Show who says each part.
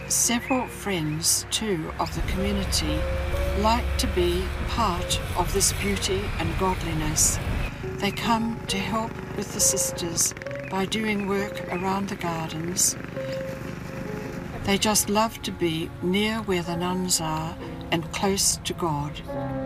Speaker 1: Several friends, too, of the community like to be part of this beauty and godliness. They come to help with the sisters by doing work around the gardens. They just love to be near where the nuns are and close to God.